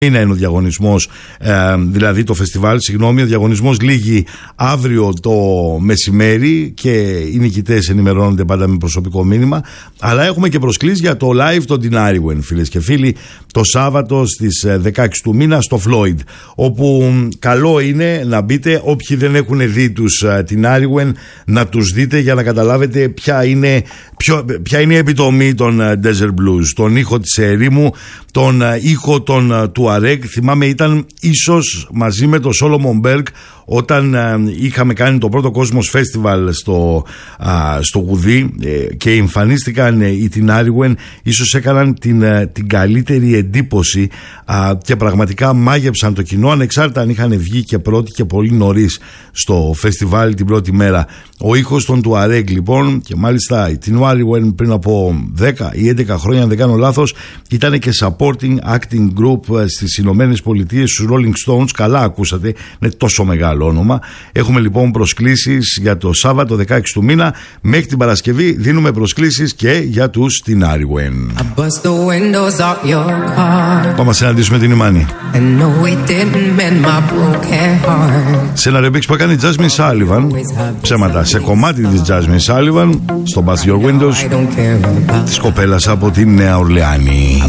είναι ο διαγωνισμός, δηλαδή το φεστιβάλ, συγγνώμη, ο διαγωνισμός λήγει αύριο το μεσημέρι και οι νικητές ενημερώνονται πάντα με προσωπικό μήνυμα, αλλά έχουμε και προσκλήσεις για το live των Tinariwen, φίλες και φίλοι, το Σάββατο στις 16 του μήνα στο Floyd, όπου καλό είναι να μπείτε, όποιοι δεν έχουν δει τους Tinariwen, να τους δείτε για να καταλάβετε ποια είναι η επιτομή των Desert Blues, τον ήχο της ερήμου, τον ήχο των Tuareg. Θυμάμαι ήταν ίσως μαζί με τον Solomon Berg όταν είχαμε κάνει το πρώτο Cosmos Festival στο Γουδί και εμφανίστηκαν οι Tinariwen, ίσως έκαναν την καλύτερη εντύπωση και πραγματικά μάγεψαν το κοινό, ανεξάρτητα αν είχαν βγει και πρώτοι και πολύ νωρίς στο φεστιβάλ την πρώτη μέρα. Ο ήχος των Tuareg λοιπόν, και μάλιστα οι Tinariwen πριν από 10 ή 11 χρόνια, αν δεν κάνω λάθος, ήταν και supporting acting group στις Ηνωμένες Πολιτείες, στους Rolling Stones. Καλά ακούσατε, είναι τόσο μεγάλο όνομα. Έχουμε λοιπόν προσκλήσεις για το Σάββατο 16 του μήνα. Μέχρι την Παρασκευή δίνουμε προσκλήσεις και για τους Tinariwen. Πάμε να συναντήσουμε την Ημάνη σε ένα remix που έκανε η Jasmine Sullivan. Ψέματα, σε κομμάτι της Jasmine Sullivan στο Bust Your Windows της κοπέλας από την Νέα Ορλεάνη.